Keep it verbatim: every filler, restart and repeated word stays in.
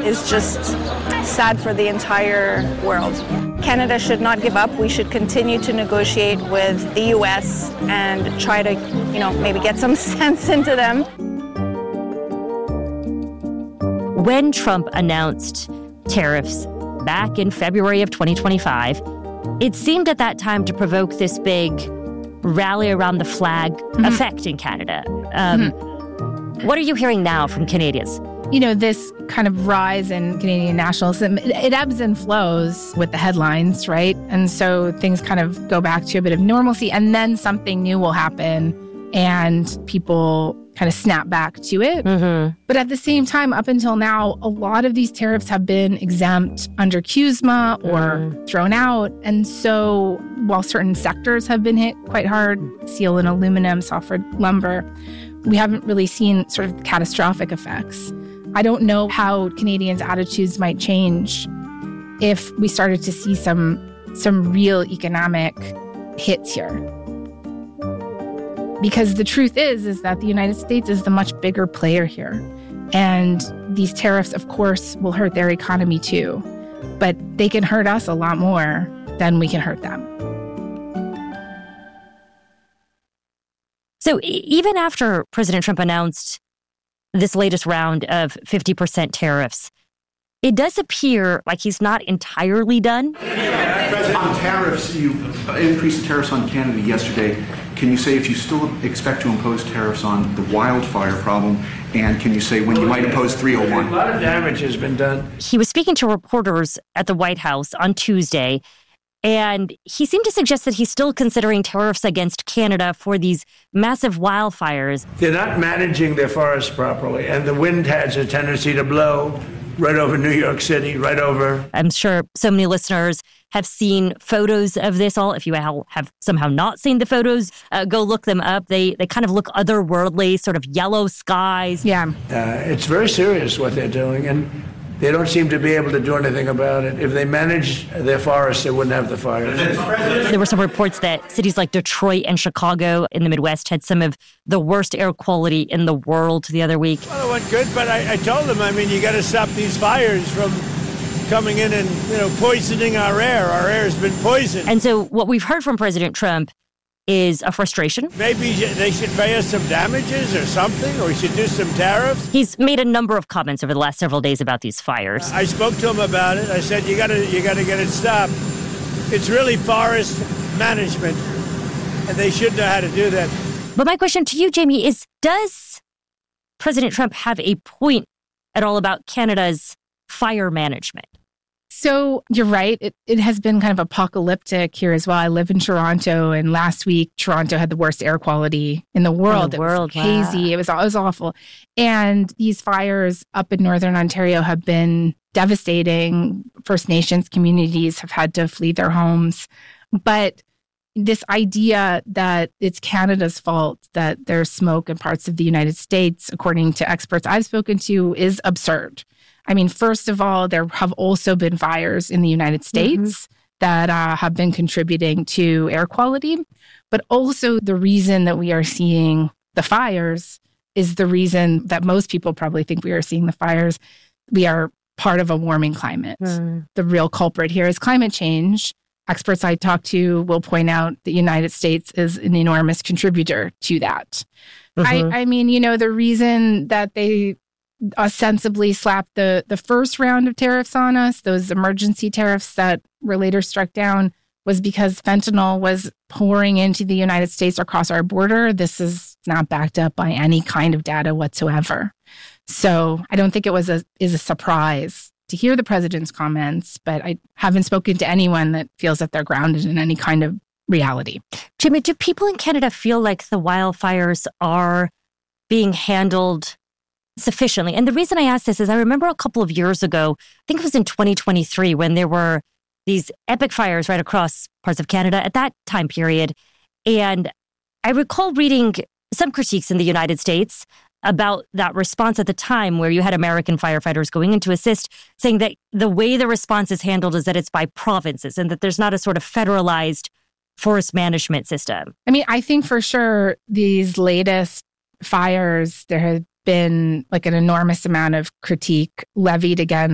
is just sad for the entire world. Canada should not give up. We should continue to negotiate with the U S and try to, you know, maybe get some sense into them. When Trump announced tariffs back in February of twenty twenty-five, it seemed at that time to provoke this big rally around the flag mm-hmm. effect in Canada. Um, mm-hmm. What are you hearing now from Canadians? You know, this kind of rise in Canadian nationalism, it, it ebbs and flows with the headlines, right? And so things kind of go back to a bit of normalcy, and then something new will happen, and people kind of snap back to it. Mm-hmm. But at the same time, up until now, a lot of these tariffs have been exempt under C U S M A or mm. thrown out. And so while certain sectors have been hit quite hard, steel and aluminum, softwood lumber, we haven't really seen sort of catastrophic effects. I don't know how Canadians' attitudes might change if we started to see some some real economic hits here. Because the truth is, is that the United States is the much bigger player here. And these tariffs, of course, will hurt their economy too. But they can hurt us a lot more than we can hurt them. So even after President Trump announced this latest round of fifty percent tariffs, it does appear like he's not entirely done. On tariffs, you increased the tariffs on Canada yesterday. Can you say if you still expect to impose tariffs on the wildfire problem? And can you say when you might impose three oh one? A lot of damage has been done. He was speaking to reporters at the White House on Tuesday, and he seemed to suggest that he's still considering tariffs against Canada for these massive wildfires. They're not managing their forests properly, and the wind has a tendency to blow right over New York City, right over. I'm sure so many listeners have seen photos of this all. If you have somehow not seen the photos, uh, go look them up. They they kind of look otherworldly, sort of yellow skies. Yeah. Uh, it's very serious what they're doing, and they don't seem to be able to do anything about it. If they managed their forests, they wouldn't have the fires. There were some reports that cities like Detroit and Chicago in the Midwest had some of the worst air quality in the world the other week. Well, it went good, but I, I told them, I mean, you got to stop these fires from coming in and, you know, poisoning our air. Our air has been poisoned. And so what we've heard from President Trump is a frustration. Maybe they should pay us some damages or something, or we should do some tariffs. He's made a number of comments over the last several days about these fires. I spoke to him about it. I said, you gotta, you gotta get it stopped. It's really forest management, and they should know how to do that. But my question to you, Jamie, is does President Trump have a point at all about Canada's fire management? So you're right. It, it has been kind of apocalyptic here as well. I live in Toronto, and last week, Toronto had the worst air quality in the world. In the world, it was hazy. wow. It was, it was awful. And these fires up in northern Ontario have been devastating. First Nations communities have had to flee their homes. But this idea that it's Canada's fault that there's smoke in parts of the United States, according to experts I've spoken to, is absurd. I mean, first of all, there have also been fires in the United States mm-hmm. that uh, have been contributing to air quality. But also the reason that we are seeing the fires is the reason that most people probably think we are seeing the fires. We are part of a warming climate. Mm. The real culprit here is climate change. Experts I talk to will point out the United States is an enormous contributor to that. Mm-hmm. I, I mean, you know, the reason that they ostensibly slapped the, the first round of tariffs on us, those emergency tariffs that were later struck down, was because fentanyl was pouring into the United States across our border. This is not backed up by any kind of data whatsoever. So I don't think it was a is a surprise to hear the president's comments, but I haven't spoken to anyone that feels that they're grounded in any kind of reality. Jimmy, do people in Canada feel like the wildfires are being handled sufficiently? And the reason I ask this is I remember a couple of years ago, I think it was in twenty twenty-three, when there were these epic fires right across parts of Canada at that time period. And I recall reading some critiques in the United States about that response at the time, where you had American firefighters going in to assist, saying that the way the response is handled is that it's by provinces and that there's not a sort of federalized forest management system. I mean, I think for sure these latest fires, there have been like an enormous amount of critique levied against